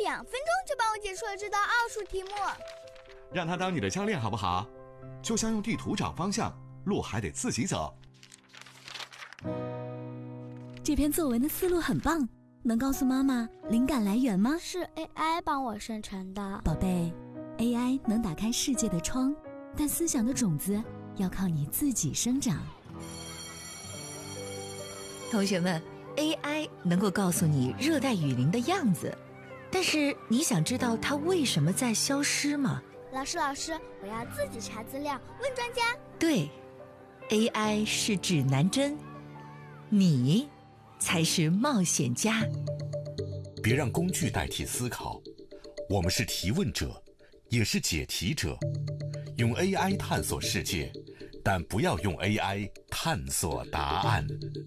分钟就帮我解出了这道奥数题目。 让它当你的教练好不好？就像用地图找方向，路还得自己走。 这篇作文的思路很棒，能告诉妈妈灵感来源吗？ 是 AI 帮我生成的。 宝贝， AI 能打开世界的窗，但思想的种子要靠你自己生长。 同学们， AI 能够告诉你热带雨林的样子，但是你想知道它为什么在消失吗？ 老师，我要自己查资料，问专家。 对， AI 是指南针，你才是冒险家。 别让工具代替思考，我们是提问者，也是解题者。用 AI 探索世界，但不要用 AI 探索答案。